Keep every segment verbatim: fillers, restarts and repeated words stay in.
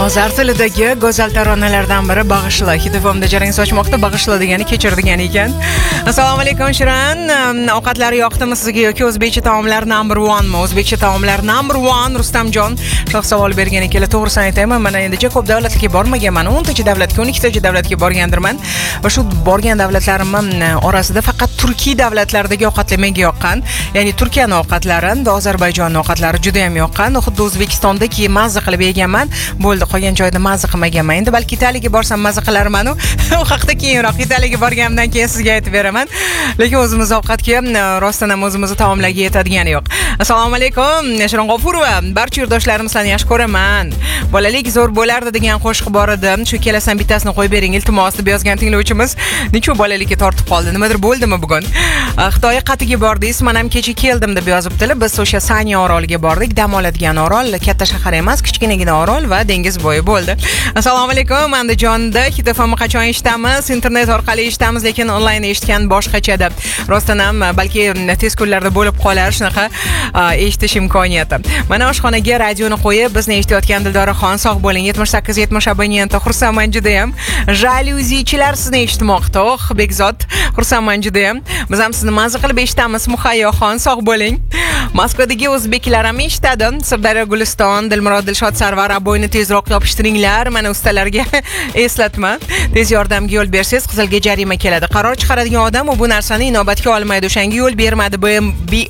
Ozar tilidagi go'zal taronalardan biri bag'ishla. Hit F M'da jarang sochmoqda, bag'ishla degani kechir degani ekan. Assalomu alaykum Shirin. Ovqatlari yoqdimi sizga yoki o'zbekcha taomlar number one mi? O'zbekcha taomlar number one Rustamjon shoh savol bergan ekan. To'g'risini aytayman, mana endi ko'p davlatlarga bormaganman. o'n tacha davlatga, o'n ikki tacha davlatga borgandirman. Va shu borgan davlatlarim orasida faqat Turkiy davlatlaridagi ovqatlar menga yoqqan. Ya'ni Turkiyaning ovqatlari va Ozarbayjonning ovqatlari juda ham yoqqan. Xuddi O'zbekistondagi mazza qilib yeganman. Bo'ldi, qolgan joyda mazza qilmaganman. Endi balki Italiyaga borsam mazza qilarman-u. U haqda keyinroq Italiyaga borganimdan keyin sizga aytib beraman. Lekin o'zimiz ovqatga rostdan ham o'zimizni taomlarga yetadigani yo'q. Assalomu alaykum. Shirin G'ofurova. Barcha yurtdoshlarimizlarni yaxshi ko'raman. Bolalik zo'r bo'lardi degan qo'shiq bor edi. Shu kelasam bittasini qo'yib bering, iltimos deb yozgan tinglovchimiz. Necha bolalikka tortib qoldi? Nimadir bo'ldimi bugun? Xitoy qatiga bordingiz, men ham kecha keldim deb yozibdilar. Biz o'sha Sanya oroliga bordik. Dam oladigan orol, katta shahar emas, kichkinagina orol va dengiz bo'yi bo'ldi. Assalomu alaykum. Andijonda Hit F M qachon eshitamiz? Internet orqali eshitamiz, lekin onlayn eshitgan boshqachada. Rostdan ham balki tez kunlarda bo'lib qolar shunaqa eshitish imkoniyati. Mana oshxonaga radioni qo'yib, bizni eshitayotgan Dildoraxon, sog' bo'ling. yetmish sakkiz yetmish abonent. Xursandman juda ham. Jalyuzichilar sizni eshitmoqda. Oh, Bekzod, xursandman juda ham. Biz ham sizni mazza qilib eshitamiz. Muhayyoxon, sog' bo'ling. Moskvadagi o'zbeklar ham eshitadi. Sirdaryo Guliston, Dilmurod Dilshod Sarvar aboyni tezroq yopishtiringlar. Mana ustalarga eslatma. Tez yordamga yo'l bersangiz, Qizilga jarima keladi. Qaror chiqaradigan odam u bu narsani inobatga olmaydi. O'shanga yo'l bermadi. B M B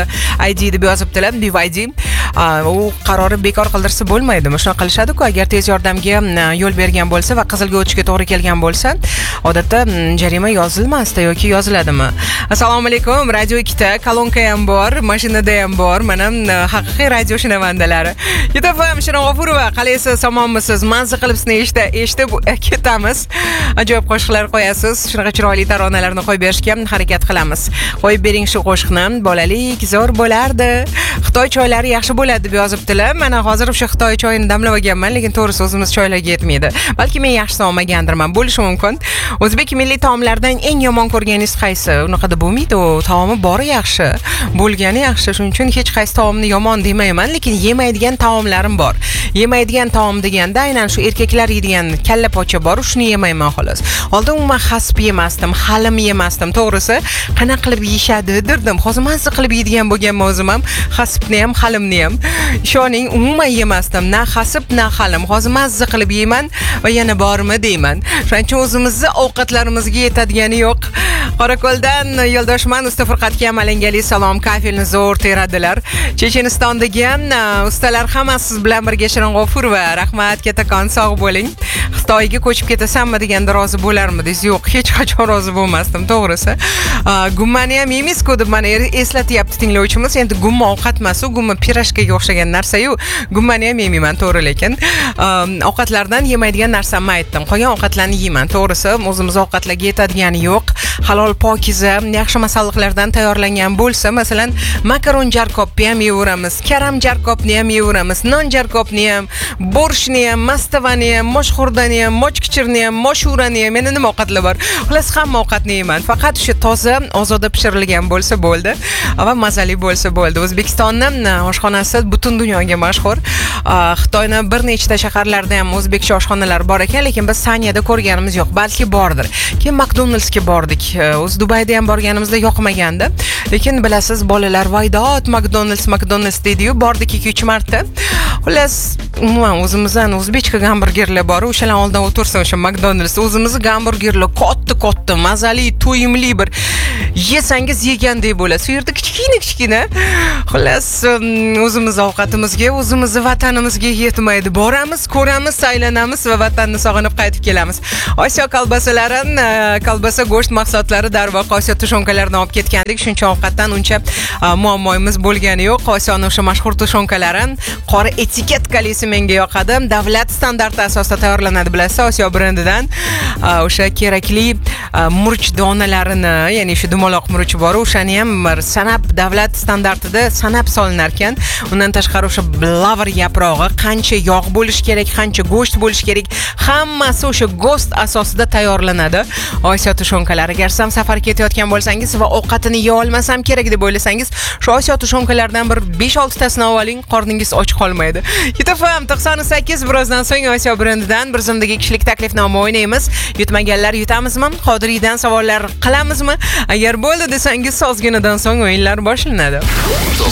I D deb yozibdilar. B Y D. U qarori bekor qildirsa bo'lmaydimi? Shuna qilishadi-ku. Agar tez yordamga yo'l bergan bo'lsa va Qizilga o'tishga to'g'ri kelgan bo'lsa, odatda jarima yozilmasdi yoki yoziladimi? Assalomu alaykum. Radio ikkita kolonka ham bor, mashinada ham bor. Mana haqiqiy radio shinavandalari. Yetafam Shirin G'ofurova, qalaysiz? Omonmisiz? Mazza qilib sizni eshitib, eshitib ketamiz. Ajoyib qo'shiqlar qo'yasiz. Shunaqa chiroyli taronalarni qo'yib berishga harakat qilamiz. Qo'yib bering shu qo'shiqni. Bolalik zo'r bo'lardi. Xitoy choylari yaxshi bo'ladi deb yozibdilar. Mana hozir o'sha Xitoy choyini damlamaganman, lekin to'g'risi o'zimiz choylarga yetmaydi. Balki men yaxshi olmagandirman, bo'lishi mumkin. O'zbek milliy taomlaridan eng yomon ko'rganingiz qaysi? Unaqada bo'lmaydi, u taomi bori yaxshi, bo'lgani yaxshi. Shuning uchun hech qaysi taomni yomon demayman, lekin yemaydigan taomlarim bor. Yemaydigan taom deganda aynan shu erkaklar yeydigan kalla pocha bor, shuni yemayman xolos. Oldin umuman hasp yemasdim, halim yemasdim. To'g'risi, qana qilib yeyishadi dirdim. Hozir mazza qilib yeydigan bo'lganman o'zim ham, hasbni ham, halimni ham. Ishoning, umuman yemasdim, na hasb, na halim. Hozir mazza qilib yeyman va yana bormi deyman. Shuning uchun o'zimizning ovqatlarimizga yetadigani yo'q. Qorako'ldan Yo'ldoshman usta Furqatga ham alangali salom. Kafelni zo'r teradilar. Chechenistondagi ustalar hammasi siz bilan birga. Shirin G'ofurova, rahmat, kattakon, sog' bo'ling. Xitoyga ko'chib ketasanmi deganda rozi bo'larmidingiz? Yo'q, hech qachon rozi bo'lmasdim, to'g'risi. Gummani ham yeymiz-ku deb mana eslatyapti tinglovchimiz. Endi gumma ovqat emas, u gumma pirashkaga o'xshagan narsa-yu. Gummani ham yeyman, to'g'ri, lekin ovqatlardan yemaydigan narsamni aytdim. Qolgan ovqatlarni yeyman, to'g'risi. O'zimiz ovqatlarga yetadigani yo'q. Halol, pokiza, yaxshi masalliqlardan tayyorlangan bo'lsa, masalan, makaron jarkopni ham yeyveramiz, karam jarkopni ham yeyveramiz, non jarkopni ham, borshni ham, mastavani ham, moshxurdani ham, mochkichirni ham, moshurani ham, meni nima ovqatlar bor? Xullas hamma ovqatni yeyman. Faqat o'sha toza, ozoda pishirilgan bo'lsa bo'ldi va mazali bo'lsa bo'ldi. O'zbekistonning oshxonasi butun dunyoga mashhur. Xitoyning bir nechta shaharlarida ham o'zbekcha oshxonalar bor ekan, lekin biz Sanyada ko'rganimiz yo'q. Balki bordir. Keyin McDonald'sga bordik. O'z Dubayda ham borganimizda yoqmagandi. Lekin bilasiz, bolalar voydot McDonald's McDonald's deydi-yu, bordik ikki uch marta. Xullas, umuman o'zimizdan o'zbekcha gamburgerlar bor. O'shalar oldidan o'tirsin o'sha McDonald's. O'zimizni gamburgerlar katta-katta, mazali, to'yimli bir yesangiz yegandek bo'ladi. U yerda kichkina-kichkina. Xullas, o'zimiz ovqatimizga, o'zimiz vatanimizga yetmaydi. Boramiz, ko'ramiz, aylanamiz va vatanni sog'inib qaytib kelamiz. Osiyo kolbasalari, kolbasa go'sht mahsulotlari darvoqe Osiyo tushonkalaridan olib ketgandik. Shuncha ovqatdan uncha muammoyimiz bo'lgani yo'q. Osiyoning o'sha mashhur tushonkalari qora etiketkalisi menga yoqadi. Davlat standarti asosida tayyorlanadi bilasiz, Osiyo brendidan o'sha kerakli murch donalarini, ya'ni shu dumaloq murch bor, o'shani ham bir sanab davlat standartida sanab solinar ekan. Undan tashqari o'sha lavr yaprog'i, qancha yog' bo'lishi kerak, qancha go'sht bo'lishi kerak, hammasi o'sha go'sht asosida tayyorlanadi. Osiyo tushonkalari. Agar siz ham safar ketayotgan bo'lsangiz va ovqatini yeya olmasam kerak deb o'ylasangiz, shu Osiyo tushonkalaridan bir besh olti tasini oling, qorningiz och qolmaydi. Yutafam to'qson sakkiz, birozdan so'ng Osiyo brendidan bir zumdagi kishilik taklifnoma o'ynaymiz. Yutmaganlar yutamizmi? Qodiriydan savollar qilamizmi? Agar bo'ldi desangiz, ozginadan so'ng o'yinlar boshlanadi.